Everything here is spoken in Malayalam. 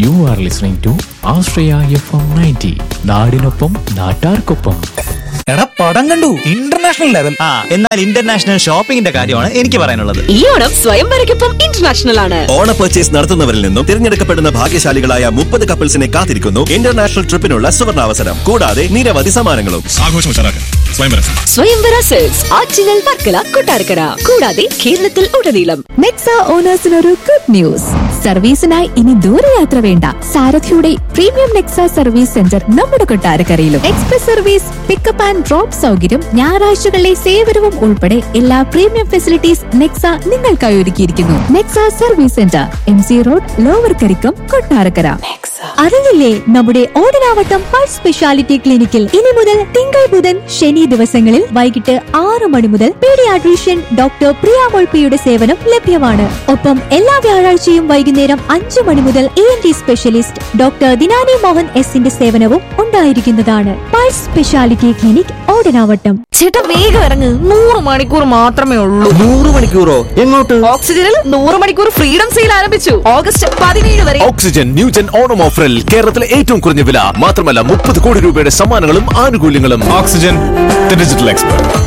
You are listening to Australia FM 90. നാടിനൊപ്പം നാട്ടാർക്കൊപ്പം. എടാ പടം കണ്ടു, ഇന്റർനാഷണൽ ലെവൽ. എന്നാൽ ഇന്റർനാഷണൽ ഷോപ്പിംഗിന്റെ കാര്യമാണ് എനിക്ക് പറയാനുള്ളത്. ഈ ഓണം സ്വയംവരയ്ക്കൊപ്പം ഇന്റർനാഷണൽ ആണ്. ഓണ പർച്ചേസ് നടത്തുന്നവരിൽ നിന്നും തിരഞ്ഞെടുക്കപ്പെടുന്ന ഭാഗ്യശാലികളായ 30 കപ്പിൾസിനെ കാത്തിരിക്കുന്നു ഇന്റർനാഷണൽ ട്രിപ്പിനുള്ള സുവർണാവസരം. കൂടാതെ നിരവധി സമ്മാനങ്ങളും. സ്വയംവര സെൽസ് ആറ്റിങ്ങൽ, വർക്കല, കൊട്ടാരക്കര, കൂടാതെ കേരളത്തിൽ ഉടനീളം. Nexa ഓണേഴ്സിനൊരു good news. സർവീസിനായി ഇനി ദൂരയാത്ര വേണ്ട. സാരഥിയുടെ പ്രീമിയം നെക്സ സർവീസ് സെന്റർ നമ്മുടെ കൊട്ടാരക്കരയിലും. Express service, pickup and drop സൗകര്യം, ഞായറാഴ്ചകളിലെ സേവനവും ഉൾപ്പെടെ എല്ലാ പ്രീമിയം ഫെസിലിറ്റീസ് നെക്സ നിങ്ങൾക്കായി ഒരുക്കിയിരിക്കുന്നു. Nexa service centre, MC road, lower Karikkam, Kottarakkara. അറിയില്ലേ, നമ്മുടെ ഓടനാവട്ടം പൾസ് സ്പെഷ്യാലിറ്റി ക്ലിനിക്കിൽ ഇനി മുതൽ തിങ്കൾ, ബുധൻ, ശനി ദിവസങ്ങളിൽ വൈകിട്ട് 6 മണി മുതൽ പീഡിയാട്രീഷ്യൻ ഡോക്ടർ പ്രിയ മൊൾപ്പിയുടെ സേവനം ലഭ്യമാണ്. ഒപ്പം എല്ലാ വ്യാഴാഴ്ചയും വൈകുന്നേരം 5 മണി മുതൽ ENT സ്പെഷ്യലിസ്റ്റ് ഡോക്ടർ ദിനാനി മോഹൻ എസിന്റെ സേവനവും ഉണ്ടായിരിക്കുന്നതാണ്. Pulse speciality clinic, Odanavattam. ചേട്ടാ വേഗം ഇറങ്ങ്, 100 മണിക്കൂർ മാത്രമേ ഉള്ളൂ. 100 മണിക്കൂറോ? എങ്ങോട്ട്? ഓക്സിജനിൽ 100 മണിക്കൂർ ഫ്രീഡം സെയിൽ ആരംഭിച്ചു. ഓഗസ്റ്റ് 17 വരെ. ഓക്സിജൻ ന്യൂജൻ ഓണം ഓഫറിൽ കേരളത്തിലെ ഏറ്റവും കുറഞ്ഞ വില മാത്രമല്ല 30 കോടി രൂപയുടെ സമ്മാനങ്ങളും ആനുകൂല്യങ്ങളും. Oxygen, the digital expert.